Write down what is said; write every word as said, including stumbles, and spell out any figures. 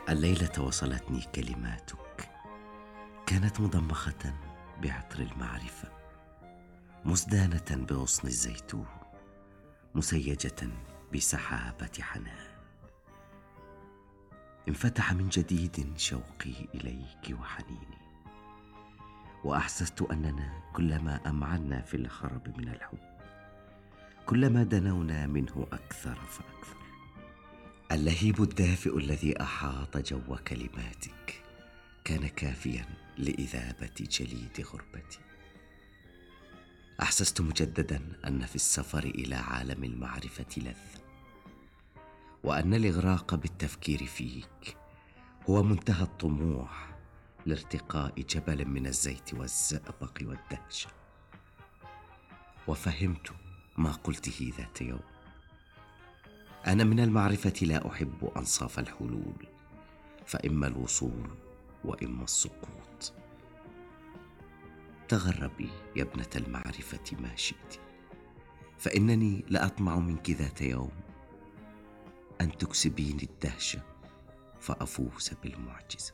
الليلة وصلتني كلماتك، كانت مضمخة بعطر المعرفة، مسدانة بغصن الزيتون، مسيجة بسحابة حنان. انفتح من جديد شوقي إليك وحنيني، وأحسست أننا كلما أمعنا في الخرب من الحب كلما دنونا منه أكثر فأكثر. اللهيب الدافئ الذي أحاط جو كلماتك كان كافيا لإذابة جليد غربتي. أحسست مجددا أن في السفر إلى عالم المعرفة لذة، وأن الإغراق بالتفكير فيك هو منتهى الطموح لارتقاء جبل من الزيت والزئبق والدهشة. وفهمت ما قلته ذات يوم: أنا من المعرفة لا أحب أنصاف الحلول، فإما الوصول وإما السقوط. تغربي يا ابنة المعرفة ما شئت، فإنني لأطمع منك ذات يوم أن تكسبيني الدهشة فأفوز بالمعجزة.